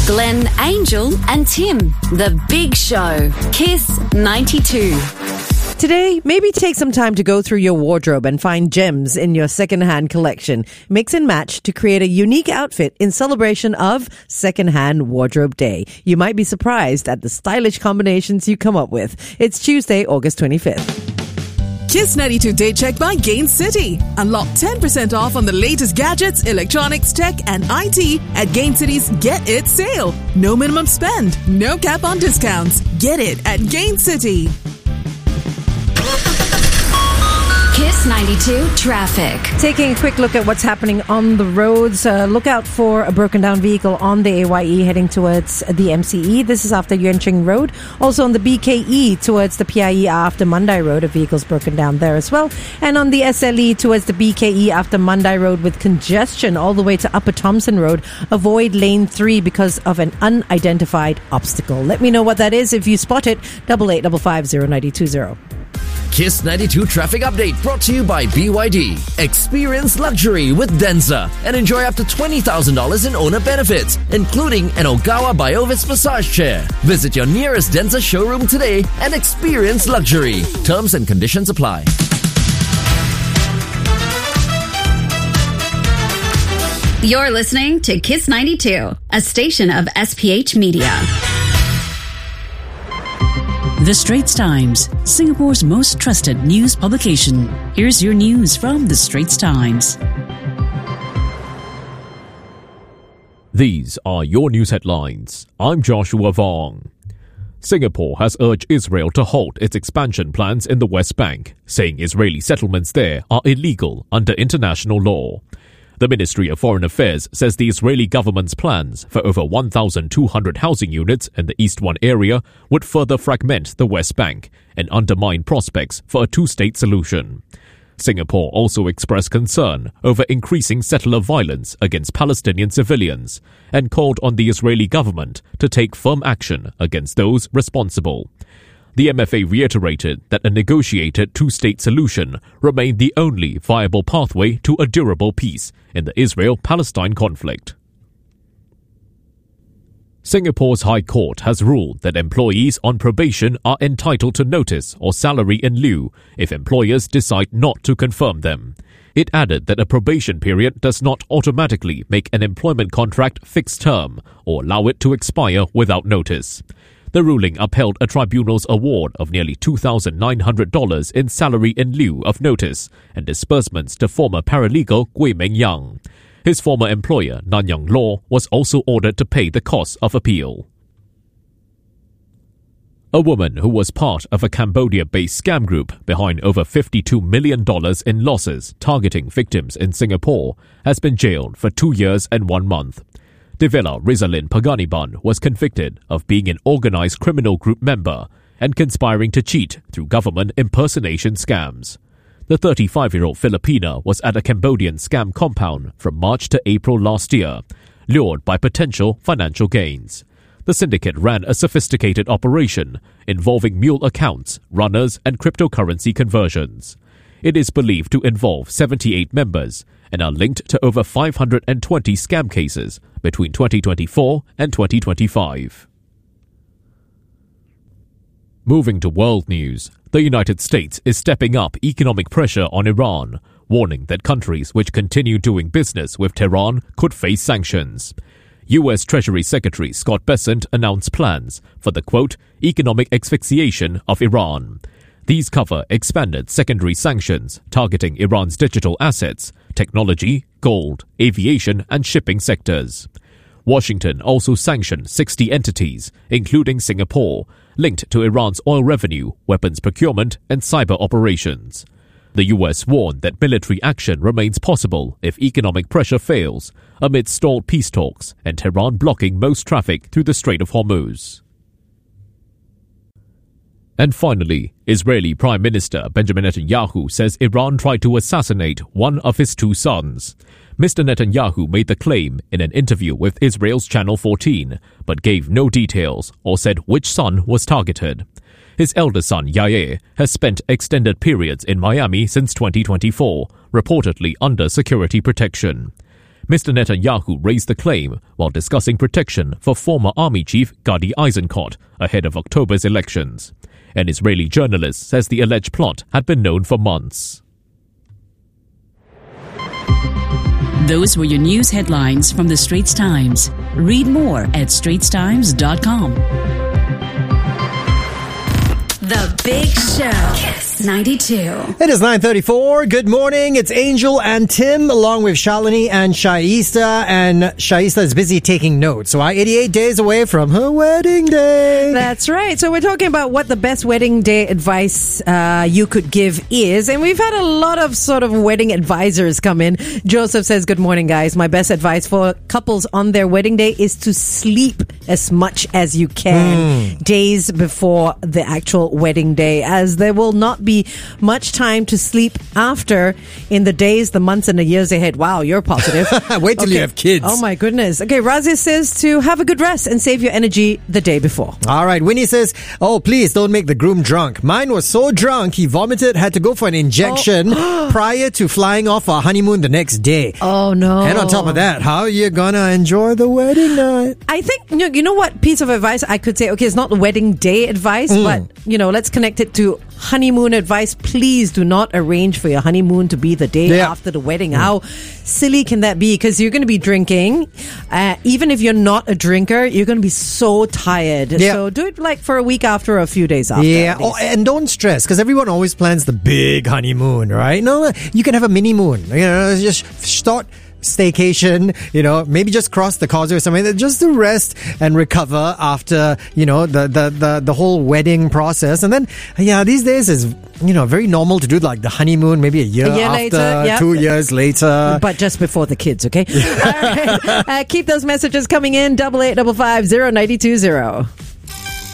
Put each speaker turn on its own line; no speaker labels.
Glenn, Angel and Tim. The Big Show. Kiss 92.
Today, maybe take some time to go through your wardrobe and find gems in your secondhand collection. Mix and match to create a unique outfit in celebration of Secondhand Wardrobe Day. You might be surprised at the stylish combinations you come up with. It's Tuesday, August 25th.
Kiss 92 Day Check by Gain City. Unlock 10% off on the latest gadgets, electronics, tech and IT at Gain City's Get It sale. No minimum spend, no cap on discounts. Get it at Gain City.
Kiss 92 traffic.
Taking a quick look at what's happening on the roads. Look out for a broken down vehicle on the AYE heading towards the MCE. This is after Yuan Ching Road. Also on the BKE towards the PIE after Mandai Road. A vehicle's broken down there as well. And on the SLE towards the BKE after Mandai Road with congestion all the way to Upper Thompson Road. Avoid lane 3 because of an unidentified obstacle. Let me know what that is if you spot it. 8855509020.
Kiss 92 Traffic Update brought to you by BYD. Experience luxury with Denza and enjoy up to $20,000 in owner benefits, including an Ogawa Biovis massage chair. Visit your nearest Denza showroom today and experience luxury. Terms and conditions apply.
You're listening to Kiss 92, a station of SPH Media.
The Straits Times, Singapore's most trusted news publication. Here's your news from The Straits Times.
These are your news headlines. I'm Joshua Vong. Singapore has urged Israel to halt its expansion plans in the West Bank, saying Israeli settlements there are illegal under international law. The Ministry of Foreign Affairs says the Israeli government's plans for over 1,200 housing units in the East 1 area would further fragment the West Bank and undermine prospects for a two-state solution. Singapore also expressed concern over increasing settler violence against Palestinian civilians and called on the Israeli government to take firm action against those responsible. The MFA reiterated that a negotiated two-state solution remained the only viable pathway to a durable peace in the Israel-Palestine conflict. Singapore's High Court has ruled that employees on probation are entitled to notice or salary in lieu if employers decide not to confirm them. It added that a probation period does not automatically make an employment contract fixed term or allow it to expire without notice. The ruling upheld a tribunal's award of nearly $2,900 in salary in lieu of notice and disbursements to former paralegal Gui Meng Yang. His former employer, Nanyang Law, was also ordered to pay the costs of appeal. A woman who was part of a Cambodia-based scam group behind over $52 million in losses targeting victims in Singapore has been jailed for 2 years and 1 month. Devela Rizalin Paganiban was convicted of being an organized criminal group member and conspiring to cheat through government impersonation scams. The 35-year-old Filipina was at a Cambodian scam compound from March to April last year, lured by potential financial gains. The syndicate ran a sophisticated operation involving mule accounts, runners, and cryptocurrency conversions. It is believed to involve 78 members and are linked to over 520 scam cases between 2024 and 2025. Moving to world news, the United States is stepping up economic pressure on Iran, warning that countries which continue doing business with Tehran could face sanctions. U.S. Treasury Secretary Scott Bessent announced plans for the, quote, economic asphyxiation of Iran. These cover expanded secondary sanctions targeting Iran's digital assets, technology, gold, aviation and shipping sectors. Washington also sanctioned 60 entities, including Singapore, linked to Iran's oil revenue, weapons procurement and cyber operations. The US warned that military action remains possible if economic pressure fails, amid stalled peace talks and Tehran blocking most traffic through the Strait of Hormuz. And finally, Israeli Prime Minister Benjamin Netanyahu says Iran tried to assassinate one of his 2 sons. Mr. Netanyahu made the claim in an interview with Israel's Channel 14, but gave no details or said which son was targeted. His elder son, Yair, has spent extended periods in Miami since 2024, reportedly under security protection. Mr. Netanyahu raised the claim while discussing protection for former army chief Gadi Eisenkot ahead of October's elections. An Israeli journalist says the alleged plot had been known for months.
Those were your news headlines from the Straits Times. Read more at straitstimes.com.
The Big Show. Kiss 92.
It is 9:34. Good morning. It's Angel and Tim along with Shalini and Shaista. And Shaista is busy taking notes. So 88 days away from her wedding day.
That's right. So we're talking about what the best wedding day advice you could give is. And we've had a lot of sort of wedding advisors come in. Joseph says, good morning, guys. My best advice for couples on their wedding day is to sleep as much as you can days before the actual wedding day, as there will not be much time to sleep after in the days, the months, and the years ahead. Wow, you're positive.
Wait till you have kids.
Oh my goodness. Okay, Razia says to have a good rest and save your energy the day before.
All right, Winnie says, oh, please don't make the groom drunk. Mine was so drunk, he vomited, had to go for an injection prior to flying off our honeymoon the next day.
Oh no.
And on top of that, how are you gonna enjoy the wedding night?
I think, you know what piece of advice I could say, okay, it's not the wedding day advice, but, let's connect it to honeymoon advice. Please do not arrange for your honeymoon to be the day after the wedding. How silly can that be? Because you're going to be drinking. Even if you're not a drinker, you're going to be so tired. So do it like for a week after or a few days after.
Yeah, and don't stress, because everyone always plans the big honeymoon, right? No, you can have a mini moon. Just start staycation, maybe just cross the causeway or something, just to rest and recover after, the whole wedding process. And then, these days is, very normal to do like the honeymoon, maybe a year after,
later,
2 years later.
But just before the kids, okay? All right. Keep those messages coming in, 8855 0920.